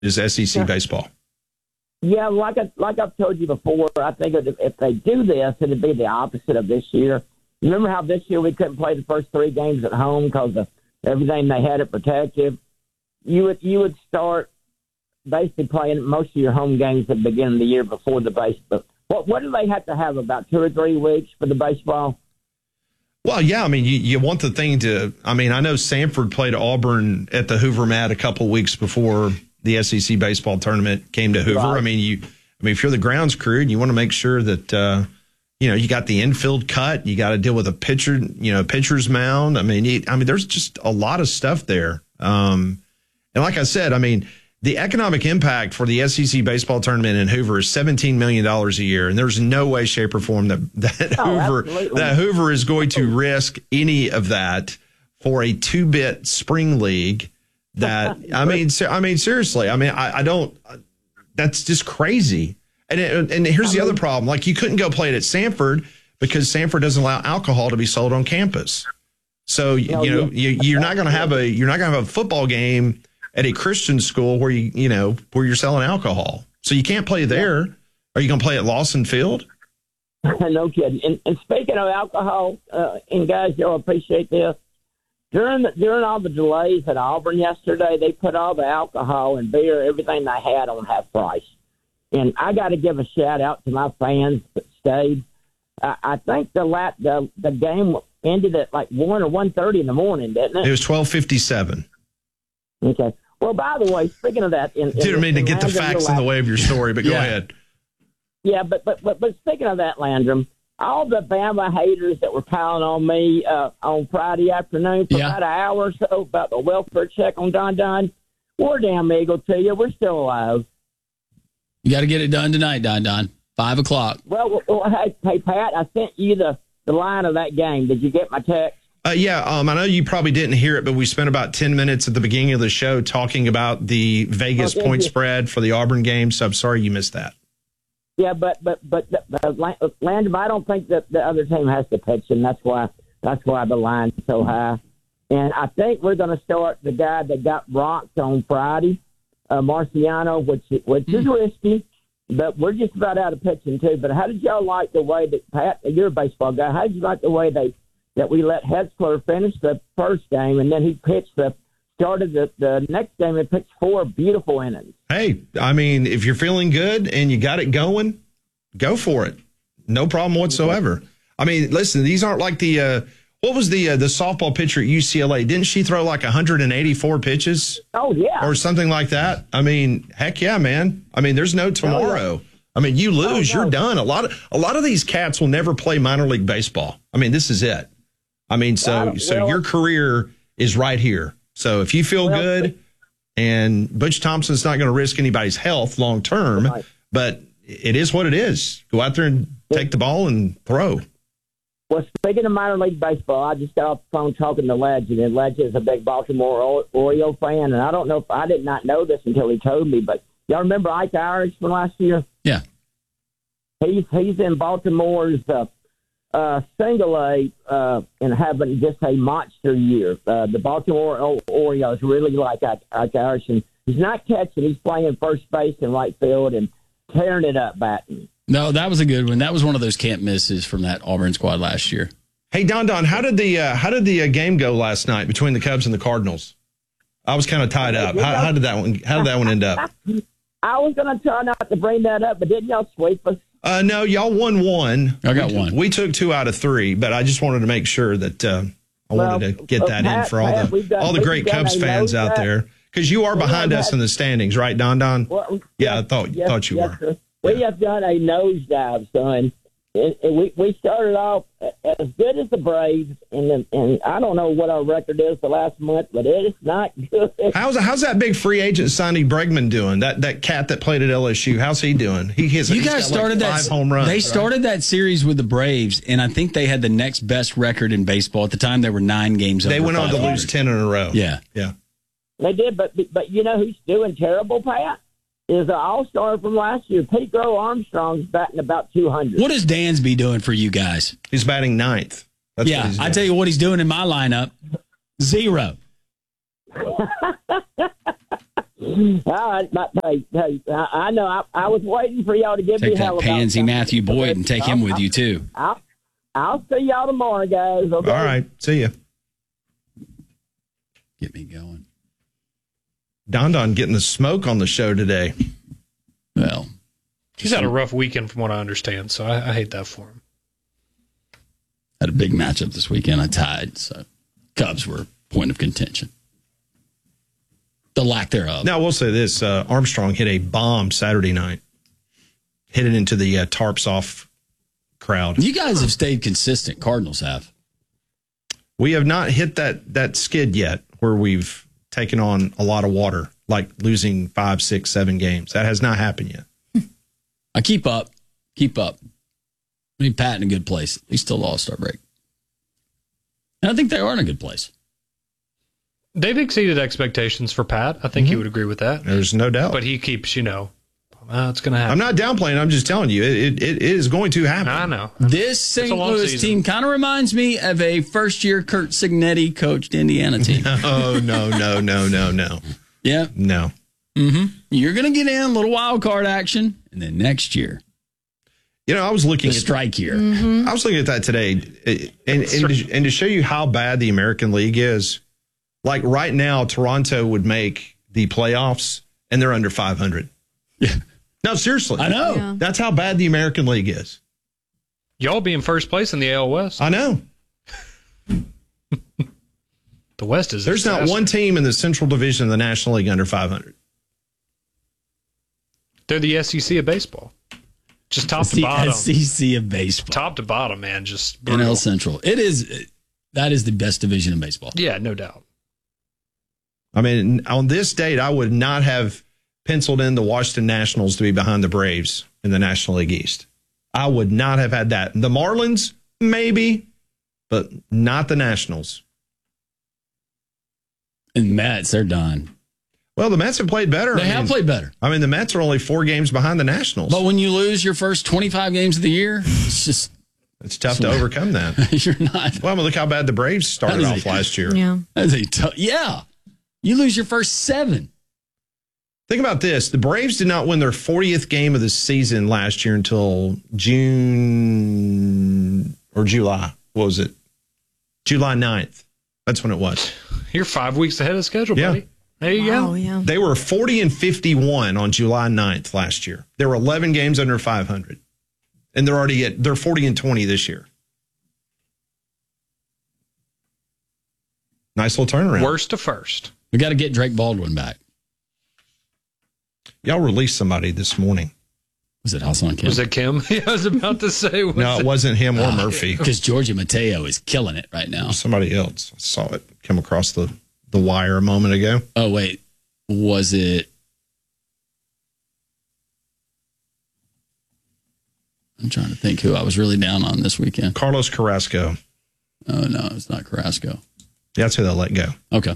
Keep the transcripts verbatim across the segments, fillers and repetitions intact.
is S E C baseball. Yeah, like I, like I've told you before, I think if, if they do this, it'd be the opposite of this year. Remember how this year we couldn't play the first three games at home because of everything they had at Protective? You would you would start basically playing most of your home games at the beginning of the year before the baseball. What what do they have to have, about two or three weeks for the baseball? Well, yeah, I mean, you, you want the thing to – I mean, I know Samford played Auburn at the Hoover Mat a couple weeks before the S E C baseball tournament came to Hoover. Right. I mean, you. I mean, if you're the grounds crew and you want to make sure that, uh, you know, you got the infield cut, you got to deal with a pitcher, you know, pitcher's mound. I mean, you, I mean, there's just a lot of stuff there. Um, and like I said, I mean, the economic impact for the S E C baseball tournament in Hoover is seventeen million dollars a year, and there's no way, shape, or form that that oh, Hoover absolutely. that Hoover is going to risk any of that for a two-bit spring league. That I mean, I mean, seriously, I mean, I, I don't. That's just crazy. And it, and here's the other problem: like, you couldn't go play it at Samford because Samford doesn't allow alcohol to be sold on campus. So No, you know, yeah. you, you're not going to have a you're not going to have a football game at a Christian school where you you know where you're selling alcohol. So you can't play there. Are you going to play at Lawson Field? No kidding. And, and speaking of alcohol, uh, and guys, you'll appreciate this. During the, during all the delays at Auburn yesterday, they put all the alcohol and beer, everything they had, on half price. And I got to give a shout out to my fans that stayed. I, I think the, lat, the the game ended at like one or one thirty in the morning, didn't it? It was twelve fifty-seven. Okay. Well, by the way, speaking of that, in, didn't in, mean to in get the Landrum, facts in the way of your story, but Yeah. go ahead. Yeah, but but but but speaking of that, Landrum, all the Bama haters that were piling on me uh, on Friday afternoon for Yeah. about an hour or so about the welfare check on Don Don, we're damn eagle to you. We're still alive. You got to get it done tonight, Don Don. Five o'clock. Well, well hey, hey, Pat, I sent you the, the line of that game. Did you get my text? Uh, yeah, um, I know you probably didn't hear it, but we spent about ten minutes at the beginning of the show talking about the Vegas Okay. point spread for the Auburn game, so I'm sorry you missed that. Yeah, but but but uh, Landrum, I don't think that the other team has to pitch, and that's why that's why the line's so high. And I think we're going to start the guy that got rocked on Friday, uh, Marciano, which which is risky, but we're just about out of pitching too. But how did y'all like the way that Pat? You're a baseball guy. How did you like the way they that we let Hetzler finish the first game, and then he pitched the started the, the next game and pitched four beautiful innings. Hey, I mean, if you're feeling good and you got it going, go for it. No problem whatsoever. I mean, listen, these aren't like the uh, what was the uh, the softball pitcher at U C L A? Didn't she throw like one hundred eighty-four pitches? Oh yeah, or something like that. I mean, heck yeah, man. I mean, there's no tomorrow. I mean, you lose, Oh, no. you're done. A lot of a lot of these cats will never play minor league baseball. I mean, this is it. I mean, so Well, so well- your career is right here. So if you feel Well, good, and Butch Thompson's not going to risk anybody's health long term, Right. but it is what it is. Go out there and take the ball and throw. Well, speaking of minor league baseball, I just got off the phone talking to Legend, and Legend is a big Baltimore O- Oriole fan, and I don't know if I did not know this until he told me, but y'all remember Ike Irish from last year? Yeah. He's he's in Baltimore's uh, uh, single A uh, and having just a monster year. Uh, the Baltimore o- Orioles really like Ike, Ike Irish, and he's not catching; he's playing first base and right field and tearing it up batting. No, that was a good one. That was one of those can't misses from that Auburn squad last year. Hey, Don Don, how did the uh, how did the uh, game go last night between the Cubs and the Cardinals? I was kind of tied up. How, how did that one? How did that one end up? I was going to try not to bring that up, but didn't y'all sweep us? Uh, no, y'all won one. I got we, one. We took two out of three, but I just wanted to make sure that uh, I Well, wanted to get uh, that in Pat, for all Pat, the we've done- all the we've great done Cubs a fans out nosedive. there, because you are We behind have us had- in the standings, right, Don Don? Well, Yeah, I thought yes, thought you yes, were. sir. We have done a nosedive, son. It, it, we we started off as good as the Braves, and then, and I don't know what our record is the last month, but it is not good. How's how's that big free agent Sonny Bregman doing? That that cat that played at L S U. How's he doing? He has You he's guys got started like that. five home runs. They right? started that series with the Braves, and I think they had the next best record in baseball at the time. They were nine games. They over went on to five hundred. lose ten in a row. Yeah, yeah. They did, but but you know who's doing terrible, Pat? Is an all-star from last year. Pedro Armstrong's batting about two hundred. What is Dansby doing for you guys? He's batting ninth. That's what yeah, he's I doing. tell you what he's doing in my lineup. Zero. All right, but, hey, hey, I I know. I, I was waiting for y'all to give Take me hell that about pansy something. Matthew Boyd and take him with you, too. I'll, I'll see y'all tomorrow, guys. Okay? All right. See ya. Get me going. Don Don getting the smoke on the show today. Well, he's had a rough weekend from what I understand, so I, I hate that for him. Had a big matchup this weekend. I tied, so Cubs were a point of contention. The lack thereof. Now, I will say this. Uh, Armstrong hit a bomb Saturday night. Hit it into the uh, tarps off crowd. You guys have stayed consistent. Cardinals have. We have not hit that that skid yet where we've taken on a lot of water, like losing five, six, seven games. That has not happened yet. I keep up. Keep up. I mean, Pat in a good place. At least till the All-Star break. And I think they are in a good place. They've exceeded expectations for Pat. I think Mm-hmm. he would agree with that. There's no doubt. But he keeps, you know, uh, it's going to happen. I'm not downplaying. I'm just telling you, it, it, it is going to happen. I know. This Saint a long Louis season. team kind of reminds me of a first-year Kurt Signetti coached Indiana team. Oh, no, no, no, no, no. Yeah. No. Mm-hmm. You're going to get in a little wild card action, and then next year, You know, I was looking the at strike year. I was looking at that today, and, and, to, and to show you how bad the American League is, like right now, Toronto would make the playoffs, and they're under five hundred. Yeah. No, seriously. I know. Yeah. That's how bad the American League is. Y'all be in first place in the A L West. I know. The West is. a There's not disaster. one team in the Central Division of the National League under five hundred. They're the S E C of baseball. Just top It's to the bottom. S E C of baseball. Top to bottom, man. Just N L brutal. Central. It is. That is the best division in baseball. Yeah, no doubt. I mean, on this date, I would not have penciled in the Washington Nationals to be behind the Braves in the National League East. I would not have had that. The Marlins, maybe, but not the Nationals. And Mets, they're done. Well, the Mets have played better. They I have mean, played better. I mean, the Mets are only four games behind the Nationals. But when you lose your first twenty-five games of the year, it's just, It's tough to overcome that. you're not. Well, I mean, look how bad the Braves started That is off a- last year. Yeah. That's a tough. Yeah. You lose your first seven. Think about this. The Braves did not win their fortieth game of the season last year until June or July. What was it? July ninth. That's when it was. You're five weeks ahead of schedule, Yeah. buddy. There you Oh, go. yeah. They were forty and fifty-one on July ninth last year. There were eleven games under five hundred. And they're already at, they're forty and twenty this year. Nice little turnaround. Worst to first. We got to get Drake Baldwin back. Y'all released somebody this morning. Was it Hassan Kim? Was it Kim? Yeah, I was about to say. Was No, it it? wasn't him or Murphy. Because Georgia Mateo is killing it right now. Somebody else. I saw it come across the, the wire a moment ago. Oh, wait. Was it? I'm trying to think who I was really down on this weekend. Carlos Carrasco. Oh, no, it's not Carrasco. That's who they let go. Okay.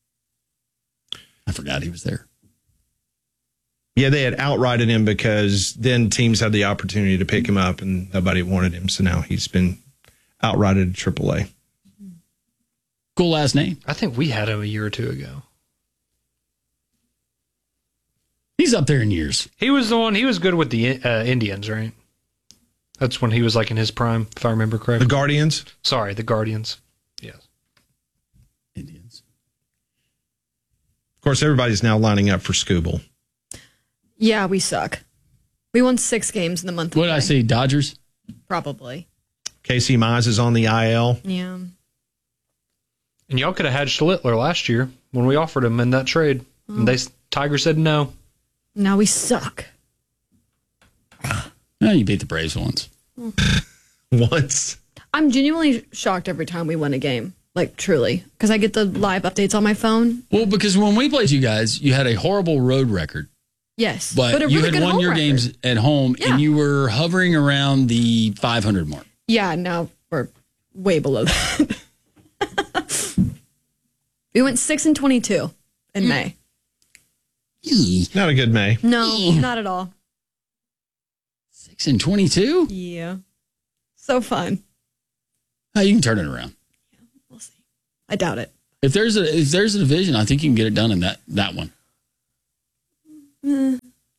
I forgot he was there. Yeah, they had outrighted him because then teams had the opportunity to pick him up and nobody wanted him. So now he's been outrighted to triple A. Cool last name. I think we had him a year or two ago. He's up there in years. He was the one. He was good with the uh, Indians, right? That's when he was like in his prime, if I remember The correctly. Guardians. Sorry, the Guardians. Yes. Indians. Of course, everybody's now lining up for Scooble. Yeah, we suck. We won six games in the month of What did I May. see? Dodgers? Probably. Casey Mize is on the I L. Yeah. And y'all could have had Schlittler last year when we offered him in that trade. And they Tiger said no. Now we suck. No, you beat the Braves once. Once. I'm genuinely shocked every time we win a game. Like, truly. Because I get the live updates on my phone. Well, because when we played you guys, you had a horrible road record. Yes. But, a you really had good won home your record. games at home, Yeah. and you were hovering around the five hundred mark. Yeah, now we're way below that. We went six and twenty-two in May. Not a good May. No, not at all. Six and twenty-two? Yeah. So fun. Oh, you can turn it around. We'll see. I doubt it. If there's a if there's a division, I think you can get it done in that that one. Eh,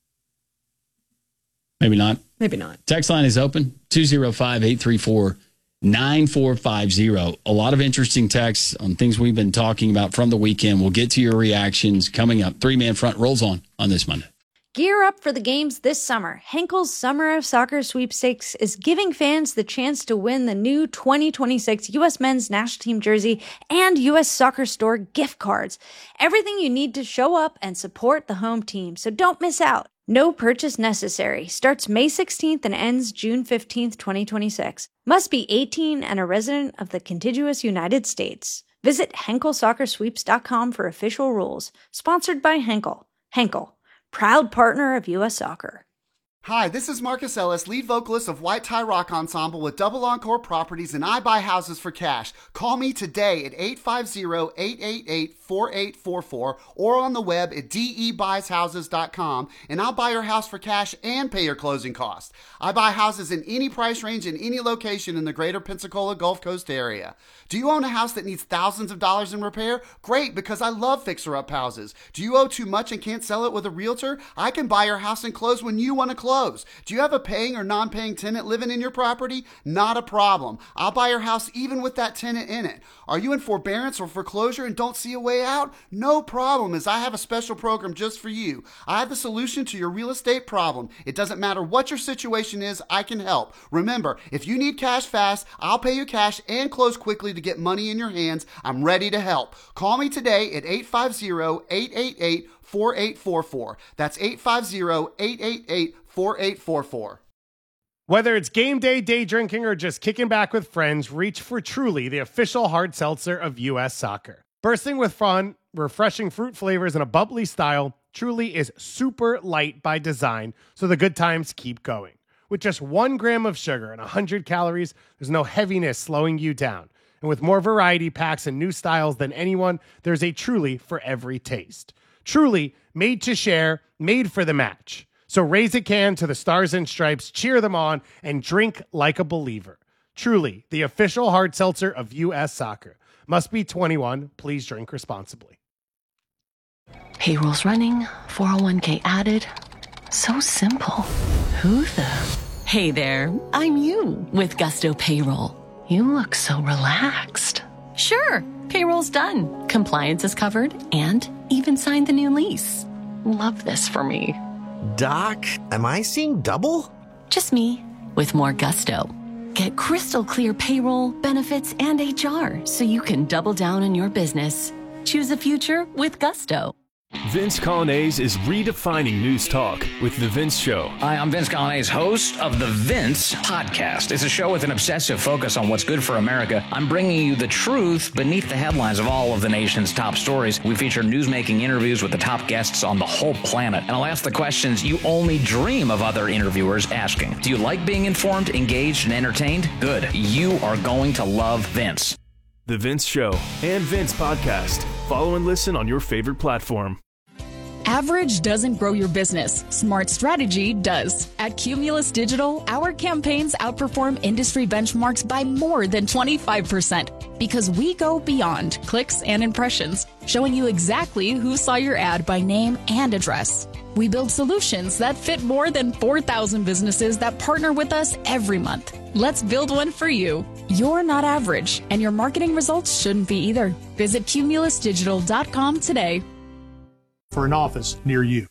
Maybe not. maybe not. Text line is open, two oh five, eight three four, nine four five zero. A lot of interesting texts on things we've been talking about from the weekend. We'll get to your reactions coming up. Three-man front rolls on on this Monday. Gear up for the games this summer. Henkel's Summer of Soccer Sweepstakes is giving fans the chance to win the new twenty twenty-six U S Men's National Team jersey and U S Soccer Store gift cards. Everything you need to show up and support the home team, so don't miss out. No purchase necessary. Starts May sixteenth and ends June fifteenth, twenty twenty-six. Must be eighteen and a resident of the contiguous United States. Visit Henkel Soccer Sweeps dot com for official rules. Sponsored by Henkel. Henkel, proud partner of U S Soccer. Hi, this is Marcus Ellis, lead vocalist of White Tie Rock Ensemble with Double Encore Properties, and I buy houses for cash. Call me today at eight five zero, eight eight eight, four eight four four or on the web at d e buys houses dot com, and I'll buy your house for cash and pay your closing costs. I buy houses in any price range in any location in the greater Pensacola Gulf Coast area. Do you own a house that needs thousands of dollars in repair? Great, because I love fixer-up houses. Do you owe too much and can't sell it with a realtor? I can buy your house and close when you want to close. Do you have a paying or non-paying tenant living in your property? Not a problem. I'll buy your house even with that tenant in it. Are you in forbearance or foreclosure and don't see a way out? No problem, as I have a special program just for you. I have the solution to your real estate problem. It doesn't matter what your situation is, I can help. Remember, if you need cash fast, I'll pay you cash and close quickly to get money in your hands. I'm ready to help. Call me today at eight five zero, eight eight eight, four eight four four. That's eight five zero, eight eight eight, four eight four four. Whether it's game day, day drinking, or just kicking back with friends, reach for Truly, the official hard seltzer of U S Soccer. Bursting with fun, refreshing fruit flavors, and a bubbly style, Truly is super light by design, so the good times keep going. With just one gram of sugar and one hundred calories, there's no heaviness slowing you down. And with more variety packs and new styles than anyone, there's a Truly for every taste. Truly, made to share, made for the match. So raise a can to the Stars and Stripes, cheer them on, and drink like a believer. Truly, the official hard seltzer of U S Soccer. Must be twenty-one. Please drink responsibly. Payroll's running, four oh one k added. So simple. Who the? Hey there, I'm you with Gusto Payroll. You look so relaxed. Sure, payroll's done. Compliance is covered and even signed the new lease. Love this for me. Doc, am I seeing double? Just me, with more gusto. Get crystal clear payroll, benefits, and H R so you can double down on your business. Choose a future with Gusto. Vince Colonnese is redefining news talk with The Vince Show. Hi, I'm Vince Colonnese, host of The Vince Podcast. It's a show with an obsessive focus on what's good for America. I'm bringing you the truth beneath the headlines of all of the nation's top stories. We feature newsmaking interviews with the top guests on the whole planet. And I'll ask the questions you only dream of other interviewers asking. Do you like being informed, engaged, and entertained? Good. You are going to love Vince. The Vince Show and Vince Podcast. Follow and listen on your favorite platform. Average doesn't grow your business. Smart strategy does. At Cumulus Digital, our campaigns outperform industry benchmarks by more than twenty-five percent because we go beyond clicks and impressions, showing you exactly who saw your ad by name and address. We build solutions that fit more than four thousand businesses that partner with us every month. Let's build one for you. You're not average, and your marketing results shouldn't be either. Visit cumulus digital dot com today. For an office near you.